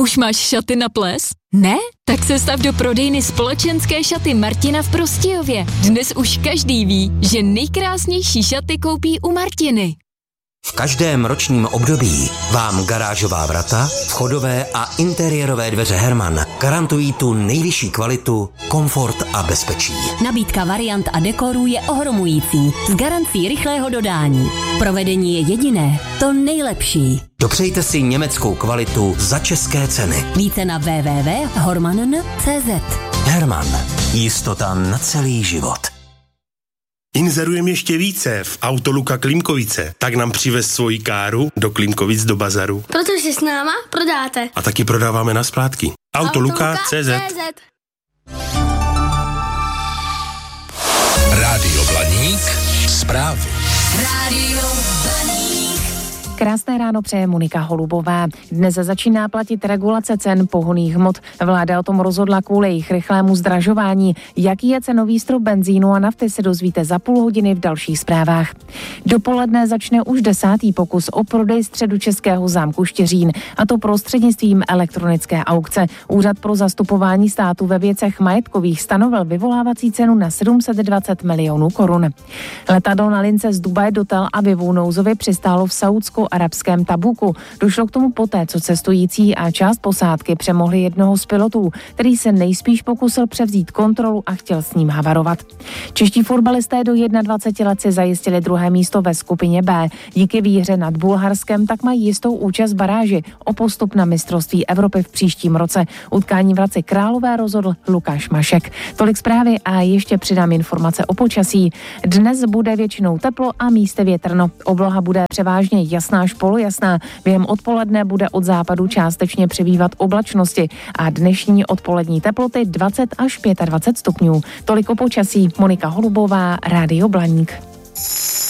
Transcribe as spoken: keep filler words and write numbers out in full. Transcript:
Už máš šaty na ples? Ne? Tak se stav do prodejny společenské šaty Martina v Prostějově. Dnes už každý ví, že nejkrásnější šaty koupí u Martiny. V každém ročním období vám garážová vrata, vchodové a interiérové dveře Hermann garantují tu nejvyšší kvalitu, komfort a bezpečí. Nabídka variant a dekorů je ohromující, s garancí rychlého dodání. Provedení je jediné, to nejlepší. Dopřejte si německou kvalitu za české ceny. Více na w w w tečka hormann tečka c z. Hermann. Jistota na celý život. Inzerujeme ještě více v Autoluka Klimkovice. Tak nám přivez svoji káru do Klimkovic do bazaru. Protože s náma prodáte. A taky prodáváme na splátky. Autoluka tečka cé zet. Rádio Blaník. Zprávy. Rádio Blaník. Krásné ráno přeje Monika Holubová. Dnes začíná platit regulace cen pohonných hmot. Vláda o tom rozhodla kvůli jejich rychlému zdražování. Jaký je cenový strop benzínu a nafty, se dozvíte za půl hodiny v dalších zprávách. Dopoledne začne už desátý pokus o prodej středočeského zámku Štiřín, a to prostřednictvím elektronické aukce. Úřad pro zastupování státu ve věcech majetkových stanovil vyvolávací cenu na sedm set dvacet milionů korun. Letadlo na lince z Dubaje do Tel Avivu nouzově přistálo v saúdsko-arabském Tabuku. Došlo k tomu poté, co cestující a část posádky přemohli jednoho z pilotů, který se nejspíš pokusil převzít kontrolu a chtěl s ním havarovat. Čeští fotbalisté do dvacet jedna let si zajistili druhé místo ve skupině B. Díky výhře nad Bulharskem tak mají jistou účast baráži o postup na mistrovství Evropy v příštím roce. Utkání v Hradci Králové rozhodl Lukáš Mašek. Tolik zprávy a ještě přidám informace o počasí. Dnes bude většinou teplo a místy větrno. Obloha bude převážně jasná až polojasná. Během odpoledne bude od západu částečně přibývat oblačnosti a dnešní odpolední teploty dvacet až dvacet pět stupňů. Tolik o počasí. Monika Holubová, Rádio Blaník.